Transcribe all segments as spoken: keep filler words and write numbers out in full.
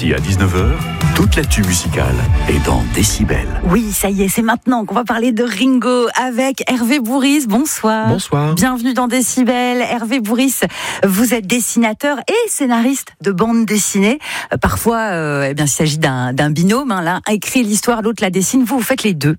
midi à dix-neuf heures, toute l'actu musicale est dans Décibel. Oui, ça y est, c'est maintenant qu'on va parler de Ringo avec Hervé Bourrice. Bonsoir. Bonsoir. Bienvenue dans Décibel. Hervé Bourrice, vous êtes dessinateur et scénariste de bande dessinée. Euh, parfois, euh, eh bien, il s'agit d'un, d'un binôme. Hein, l'un écrit l'histoire, l'autre la dessine. Vous, vous faites les deux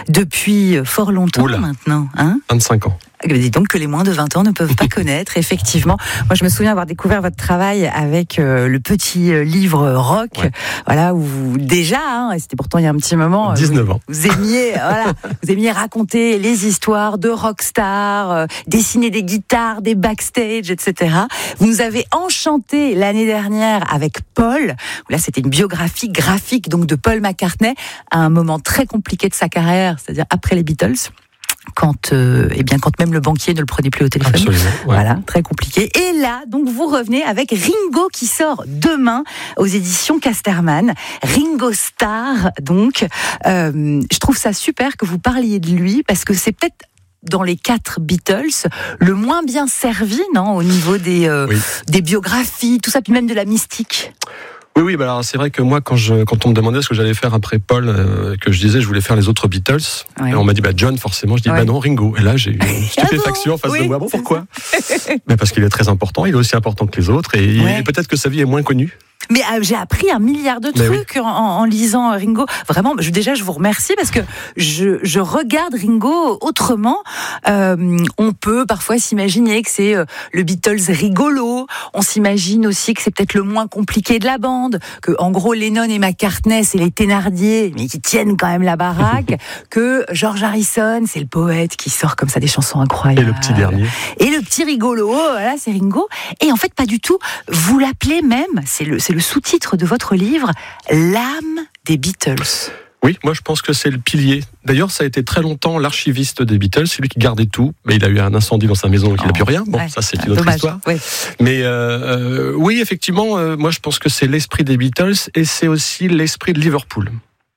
depuis fort longtemps. Oula. Maintenant. Hein vingt-cinq ans. Dis donc que les moins de vingt ans ne peuvent pas connaître, effectivement. Moi, je me souviens avoir découvert votre travail avec euh, le petit euh, livre rock, ouais. Voilà, où vous, déjà, hein, et c'était pourtant il y a un petit moment, dix-neuf vous, ans. Vous aimiez, voilà, vous aimiez raconter les histoires de rockstars, euh, dessiner des guitares, des backstage, et cetera. Vous nous avez enchanté l'année dernière avec Paul. Là, c'était une biographie graphique donc de Paul McCartney à un moment très compliqué de sa carrière, c'est-à-dire après les Beatles. Quand, euh, eh bien, quand même le banquier ne le prenait plus au téléphone. Absolument, ouais. Voilà, très compliqué. Et là, donc, vous revenez avec Ringo qui sort demain aux éditions Casterman. Ringo Starr, donc. Euh, je trouve ça super que vous parliez de lui parce que c'est peut-être dans les quatre Beatles, le moins bien servi, non, au niveau des, euh, oui. des biographies, tout ça, puis même de la mystique. Oui, oui, bah alors c'est vrai que moi, quand, je, quand on me demandait ce que j'allais faire après Paul, euh, que je disais je voulais faire les autres Beatles, ouais. Et on m'a dit bah John forcément, je dis ouais. bah non Ringo. Et là j'ai eu une stupéfaction en face oui, de moi. Bon pourquoi? Mais parce qu'il est très important, il est aussi important que les autres, et, ouais. et peut-être que sa vie est moins connue. Mais euh, j'ai appris un milliard de trucs oui. en, en lisant Ringo. Vraiment, je, déjà, je vous remercie parce que je, je regarde Ringo autrement. Euh, on peut parfois s'imaginer que c'est euh, le Beatles rigolo. On s'imagine aussi que c'est peut-être le moins compliqué de la bande. Que, en gros, Lennon et McCartney, c'est les Thénardier, mais qui tiennent quand même la baraque. Que George Harrison, c'est le poète qui sort comme ça des chansons incroyables. Et le petit dernier. Et le petit rigolo, voilà, c'est Ringo. Et en fait, pas du tout. Vous l'appelez même, c'est le, c'est le sous-titre de votre livre, l'âme des Beatles. Oui, moi je pense que c'est le pilier. D'ailleurs, ça a été très longtemps l'archiviste des Beatles, c'est lui qui gardait tout. Mais il a eu un incendie dans sa maison, donc oh, il n'a plus rien. Bon, ouais, ça c'est une autre dommage, histoire. Ouais. Mais euh, oui, effectivement, euh, moi je pense que c'est l'esprit des Beatles et c'est aussi l'esprit de Liverpool.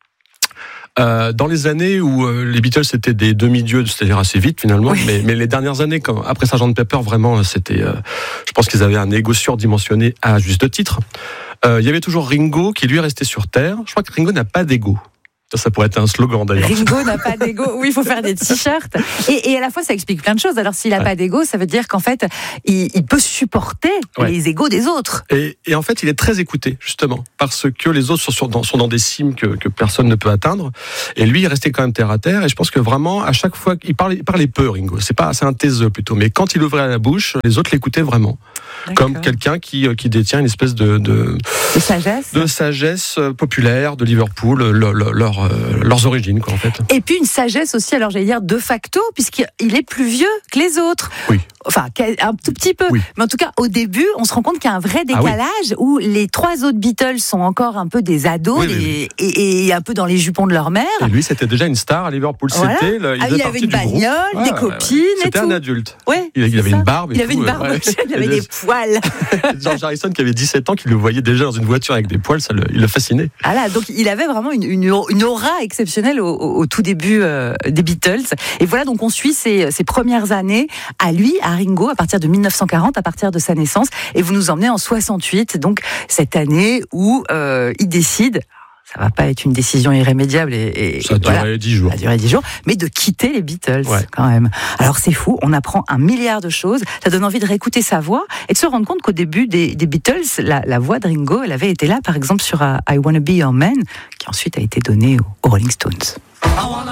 Euh, dans les années où euh, les Beatles étaient des demi-dieux, c'est-à-dire assez vite finalement, oui. mais, mais les dernières années, quand, après sergent Pepper, vraiment, c'était, euh, je pense qu'ils avaient un ego surdimensionné à juste titre. Euh, il y avait toujours Ringo qui lui est resté sur Terre. Je crois que Ringo n'a pas d'ego. Ça, ça pourrait être un slogan d'ailleurs. Ringo n'a pas d'ego. Oui, il faut faire des t-shirts. Et, et à la fois, ça explique plein de choses. Alors, s'il n'a ouais. pas d'ego, ça veut dire qu'en fait, il, il peut supporter ouais. les égos des autres. Et, et en fait, il est très écouté, justement, parce que les autres sont, sur, dans, sont dans des cimes que, que personne ne peut atteindre. Et lui, il est resté quand même terre à terre. Et je pense que vraiment, à chaque fois, il parlait, il parlait peu, Ringo. C'est pas, c'est un taiseux plutôt. Mais quand il ouvrait la bouche, les autres l'écoutaient vraiment. D'accord. Comme quelqu'un qui, qui détient une espèce de, de, de sagesse, de sagesse populaire de Liverpool, leur, leur, leurs origines, quoi, en fait. Et puis une sagesse aussi, alors j'allais dire de facto, puisqu'il est plus vieux que les autres. Oui. Enfin, un tout petit peu. Oui. Mais en tout cas, au début, on se rend compte qu'il y a un vrai décalage ah oui. où les trois autres Beatles sont encore un peu des ados oui, oui, oui. Et, et, et un peu dans les jupons de leur mère. Et lui, c'était déjà une star à Liverpool. Voilà. C'était, le, il, ah, il avait une bagnole, ouais, des ouais, copines ouais. et C'était tout. un adulte. Ouais, il, il avait ça. une barbe et Il tout. avait une barbe, ouais. Il avait des poils. George Harrison, qui avait dix-sept ans, qui le voyait déjà dans une voiture avec des poils, ça le, il le fascinait. Ah là, donc il avait vraiment une, une, une aura exceptionnelle au, au, au tout début euh, des Beatles. Et voilà, donc on suit ses, ses premières années à lui, à Ringo, à partir de mille neuf cent quarante, à partir de sa naissance. Et vous nous emmenez en soixante-huit, donc cette année où euh, il décide... Ça va pas être une décision irrémédiable et, et ça a duré voilà, dix jours. Ça a duré dix jours, mais de quitter les Beatles ouais. quand même. Alors c'est fou, on apprend un milliard de choses. Ça donne envie de réécouter sa voix et de se rendre compte qu'au début des, des Beatles, la, la voix de Ringo, elle avait été là, par exemple sur uh, I Wanna Be Your Man, qui ensuite a été donnée aux, aux Rolling Stones.